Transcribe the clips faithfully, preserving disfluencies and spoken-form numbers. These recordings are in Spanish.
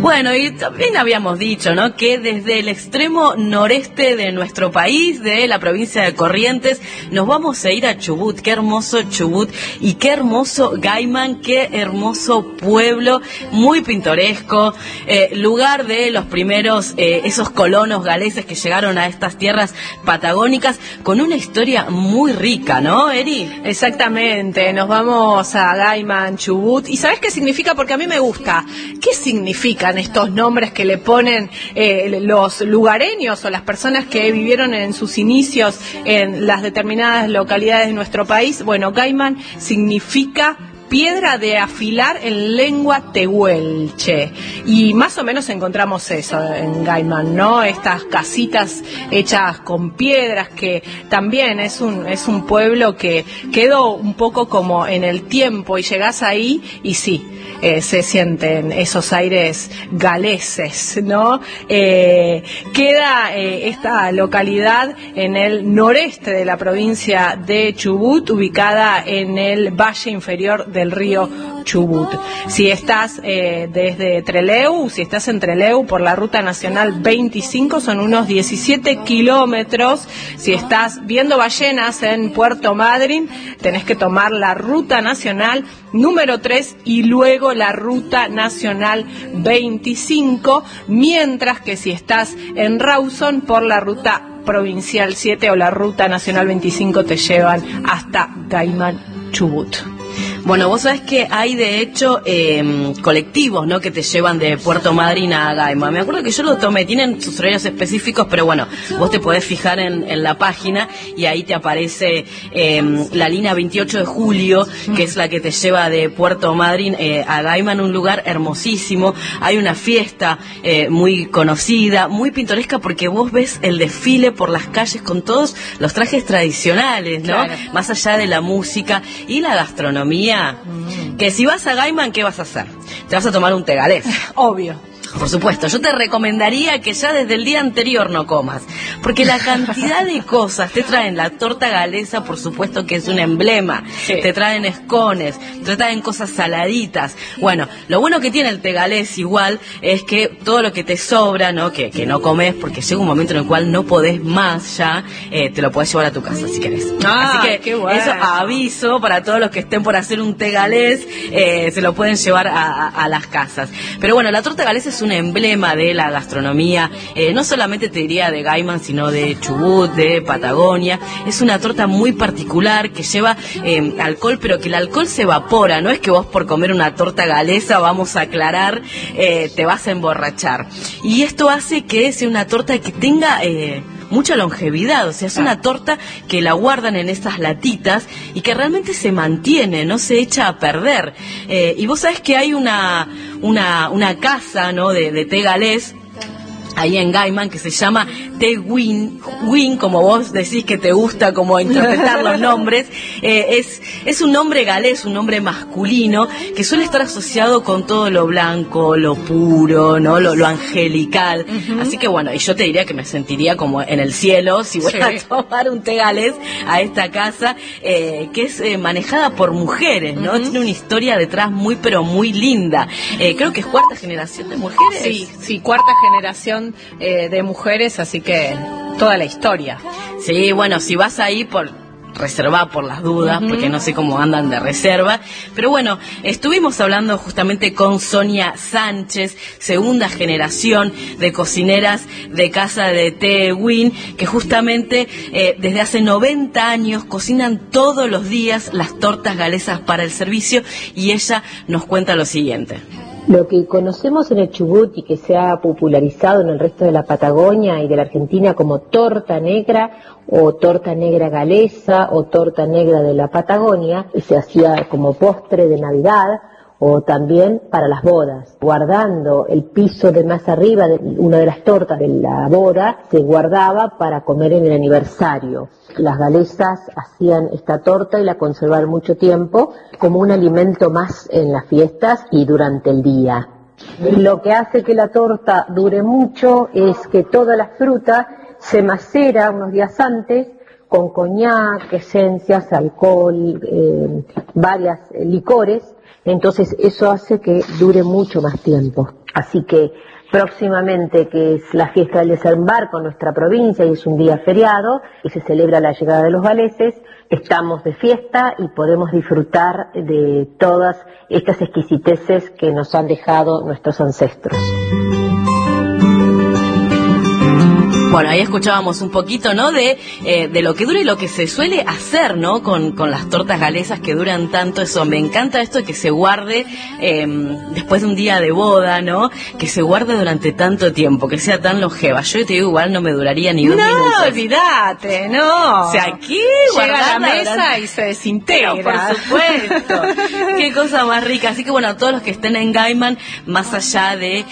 Bueno, y también habíamos dicho, ¿no?, que desde el extremo noreste de nuestro país, de la provincia de Corrientes, nos vamos a ir a Chubut. Qué hermoso Chubut y qué hermoso Gaiman, qué hermoso pueblo, muy pintoresco, eh, lugar de los primeros, eh, esos colonos galeses que llegaron a estas tierras patagónicas, con una historia muy rica, ¿no, Eri? Exactamente, nos vamos a Gaiman, Chubut. ¿Y sabes qué significa? Porque a mí me gusta. ¿Qué significan estos nombres que le ponen eh, los lugareños o las personas que vivieron en sus inicios en las determinadas localidades de nuestro país? Bueno, Gaiman significa piedra de afilar en lengua tehuelche, y más o menos encontramos eso en Gaiman, ¿no? Estas casitas hechas con piedras, que también es un es un pueblo que quedó un poco como en el tiempo, y llegás ahí y sí, eh, se sienten esos aires galeses, ¿no? Eh, queda eh, esta localidad en el noreste de la provincia de Chubut, ubicada en el valle inferior de del río Chubut. Si estás eh, desde Trelew, si estás en Trelew por la ruta nacional veinticinco, son unos diecisiete kilómetros. Si estás viendo ballenas en Puerto Madryn, tenés que tomar la ruta nacional número tres y luego la ruta nacional veinticinco, mientras que si estás en Rawson, por la ruta provincial siete o la ruta nacional veinticinco te llevan hasta Gaiman, Chubut. Bueno, vos sabés que hay de hecho eh, colectivos, ¿no?, que te llevan de Puerto Madryn a Gaiman. Me acuerdo que yo lo tomé, tienen sus horarios específicos, pero bueno, vos te podés fijar en, en la página y ahí te aparece eh, la línea veintiocho de julio, que es la que te lleva de Puerto Madryn eh, a Gaiman, un lugar hermosísimo. Hay una fiesta eh, muy conocida, muy pintoresca, porque vos ves el desfile por las calles con todos los trajes tradicionales, ¿no? Claro. Más allá de la música y la gastronomía. Mm. Que si vas a Gaiman, ¿qué vas a hacer? Te vas a tomar un té galés. Obvio. Por supuesto, yo te recomendaría que ya desde el día anterior no comas, porque la cantidad de cosas, te traen la torta galesa, por supuesto que es un emblema, sí. Te traen escones, te traen cosas saladitas. Bueno, lo bueno que tiene el té galés igual es que todo lo que te sobra, ¿no?, que, que no comes, porque llega un momento en el cual no podés más ya, eh, te lo podés llevar a tu casa si querés. Ah, así que qué bueno. Eso aviso para todos los que estén por hacer un té galés, eh, se lo pueden llevar a, a, a las casas. Pero bueno, la torta galés es un emblema de la gastronomía, eh, no solamente te diría de Gaiman, sino de Chubut, de Patagonia. Es una torta muy particular que lleva eh, alcohol, pero que el alcohol se evapora. No es que vos por comer una torta galesa, vamos a aclarar, eh, te vas a emborrachar. Y esto hace que sea una torta que tenga eh, mucha longevidad, o sea, es una torta que la guardan en estas latitas y que realmente se mantiene, no se echa a perder. Eh, y vos sabés que hay una una una casa, ¿no?, de, de té galés ahí en Gaiman, que se llama Té Win, Win, como vos decís que te gusta como interpretar los nombres, eh, es, es un nombre galés, un nombre masculino, que suele estar asociado con todo lo blanco, lo puro, ¿no?, lo, lo angelical. Uh-huh. Así que bueno, y yo te diría que me sentiría como en el cielo si voy sí. a tomar un té galés a esta casa, eh, que es eh, manejada por mujeres, ¿no? Uh-huh. Tiene una historia detrás muy, pero muy linda. Eh, creo que es cuarta generación de mujeres. Sí, sí, cuarta generación Eh, de mujeres, así que toda la historia. Sí, bueno, si vas ahí por reservar por las dudas, uh-huh. porque no sé cómo andan de reserva, pero bueno, estuvimos hablando justamente con Sonia Sánchez, segunda generación de cocineras de Casa de Té Win, que justamente eh, desde hace noventa años cocinan todos los días las tortas galesas para el servicio, y ella nos cuenta lo siguiente. Lo que conocemos en el Chubut y que se ha popularizado en el resto de la Patagonia y de la Argentina como torta negra o torta negra galesa o torta negra de la Patagonia, se hacía como postre de Navidad o también para las bodas. Guardando el piso de más arriba de una de las tortas de la boda, se guardaba para comer en el aniversario. Las galesas hacían esta torta y la conservaron mucho tiempo como un alimento más en las fiestas y durante el día. Lo que hace que la torta dure mucho es que toda la fruta se macera unos días antes con coñac, esencias, alcohol, eh, varias eh, licores. Entonces eso hace que dure mucho más tiempo. Así que próximamente, que es la fiesta del desembarco en nuestra provincia y es un día feriado y se celebra la llegada de los galeses, estamos de fiesta y podemos disfrutar de todas estas exquisiteces que nos han dejado nuestros ancestros. Bueno, ahí escuchábamos un poquito, ¿no?, de, eh, de lo que dura y lo que se suele hacer, ¿no?, con, con las tortas galesas que duran tanto. Eso, me encanta esto de que se guarde eh, después de un día de boda, ¿no?, que se guarde durante tanto tiempo, que sea tan longeva. Yo te digo, igual no me duraría ni dos no, minutos. No, olvídate, no. O sea, ¿qué? Llega a la mesa durante... y se desintegra. Pero, por supuesto. Qué cosa más rica. Así que bueno, a todos los que estén en Gaiman, más allá de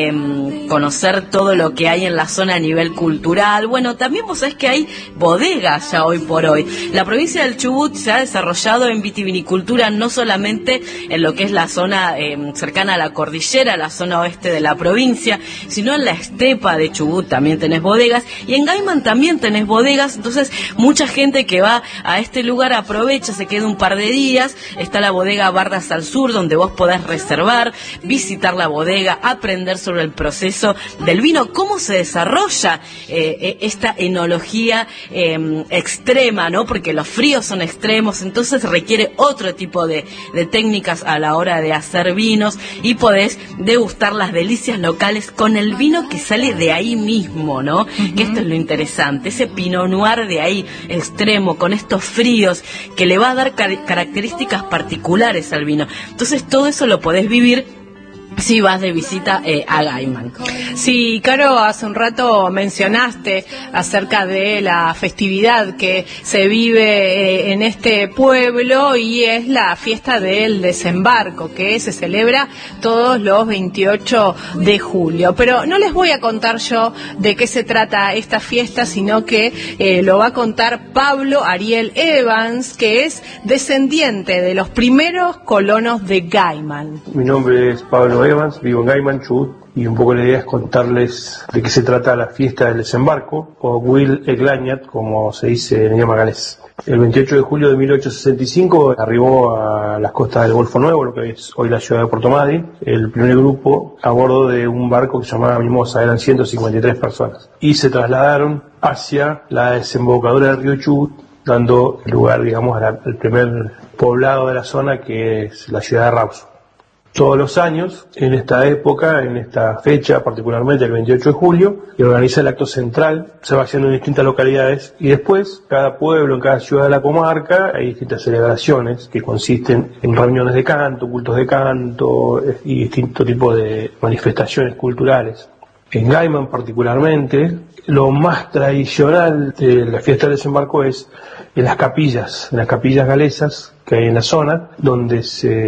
eh, conocer todo lo que hay en la zona a nivel cultural, cultural. Bueno, también vos sabés que hay bodegas ya hoy por hoy. La provincia del Chubut se ha desarrollado en vitivinicultura, no solamente en lo que es la zona eh, cercana a la cordillera, la zona oeste de la provincia, sino en la estepa de Chubut también tenés bodegas, y en Gaiman también tenés bodegas. Entonces mucha gente que va a este lugar aprovecha, se queda un par de días. Está la bodega Bardas al Sur, donde vos podés reservar, visitar la bodega, aprender sobre el proceso del vino, cómo se desarrolla Eh, esta enología eh, extrema, ¿no? Porque los fríos son extremos, entonces requiere otro tipo de, de técnicas a la hora de hacer vinos, y podés degustar las delicias locales con el vino que sale de ahí mismo, ¿no? Uh-huh. Que esto es lo interesante, ese Pinot Noir de ahí, extremo, con estos fríos, que le va a dar car- características particulares al vino. Entonces todo eso lo podés vivir si vas de visita eh, a Gaiman. Sí, Caro, hace un rato mencionaste acerca de la festividad que se vive eh, en este pueblo, y es la fiesta del desembarco, que se celebra todos los veintiocho de julio. Pero no les voy a contar yo de qué se trata esta fiesta, sino que eh, lo va a contar Pablo Ariel Evans, que es descendiente de los primeros colonos de Gaiman. Mi nombre es Pablo Evans, vivo en Gaiman, Chubut, y un poco la idea es contarles de qué se trata la fiesta del desembarco, o Wil Eglañat, como se dice en idioma galés. El veintiocho de julio de mil ochocientos sesenta y cinco arribó a las costas del Golfo Nuevo, lo que es hoy la ciudad de Puerto Madryn, el primer grupo a bordo de un barco que se llamaba Mimosa. Eran ciento cincuenta y tres personas, y se trasladaron hacia la desembocadura del río Chubut, dando lugar, digamos, al primer poblado de la zona, que es la ciudad de Rawson. Todos los años, en esta época, en esta fecha, particularmente el veintiocho de julio, se organiza el acto central, se va haciendo en distintas localidades, y después, cada pueblo, en cada ciudad de la comarca, hay distintas celebraciones que consisten en reuniones de canto, cultos de canto y distintos tipos de manifestaciones culturales. En Gaiman particularmente, lo más tradicional de la fiesta del desembarco es en las capillas, en las capillas galesas que hay en la zona, donde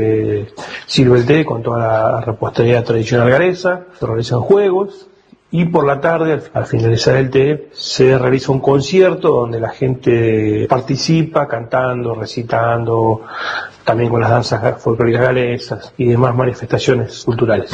se sirve el té con toda la repostería tradicional galesa, se realizan juegos, y por la tarde, al, al finalizar el té, se realiza un concierto donde la gente participa cantando, recitando, también con las danzas folclóricas galesas y demás manifestaciones culturales.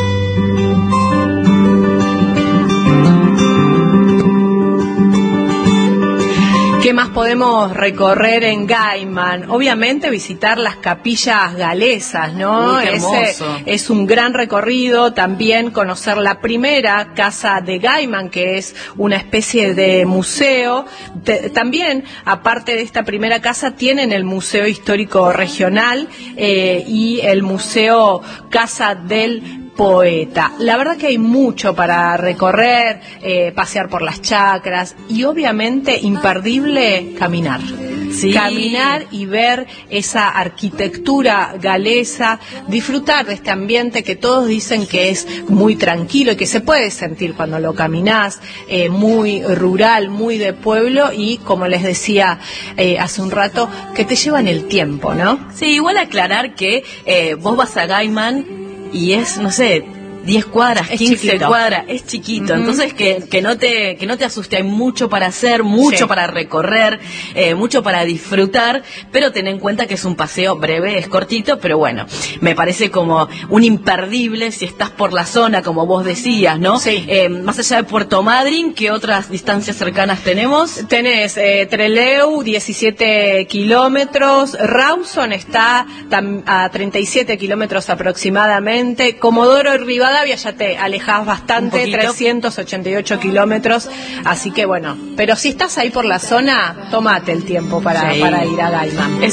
¿Qué más podemos recorrer en Gaiman? Obviamente visitar las capillas galesas, ¿no? Uy, qué hermoso. Ese es un gran recorrido. También conocer la primera casa de Gaiman, que es una especie de museo. Te, también, aparte de esta primera casa, tienen el Museo Histórico Regional eh, y el Museo Casa del Poeta. La verdad que hay mucho para recorrer, eh, pasear por las chacras, y obviamente imperdible caminar. Sí. Caminar y ver esa arquitectura galesa, disfrutar de este ambiente que todos dicen que es muy tranquilo y que se puede sentir cuando lo caminás, eh, muy rural, muy de pueblo, y como les decía eh, hace un rato, que te llevan el tiempo, ¿no? Sí, igual aclarar que eh, vos vas a Gaiman y es, no sé, diez cuadras, es quince chiquito. cuadras, es chiquito. Uh-huh. Entonces que, que no te que no te asuste, hay mucho para hacer, mucho sí. para recorrer, eh, mucho para disfrutar, pero ten en cuenta que es un paseo breve, es cortito, pero bueno, me parece como un imperdible si estás por la zona, como vos decías, ¿no? Sí. Eh, más allá de Puerto Madryn, ¿qué otras distancias cercanas tenemos? Tenés eh, Trelew, diecisiete kilómetros, Rawson está tam, a treinta y siete kilómetros aproximadamente, Comodoro Rivadavia Rivadavia ya te alejás bastante, trescientos ochenta y ocho kilómetros, así que bueno, pero si estás ahí por la zona, tómate el tiempo para, Sí. para ir a Gaiman. Es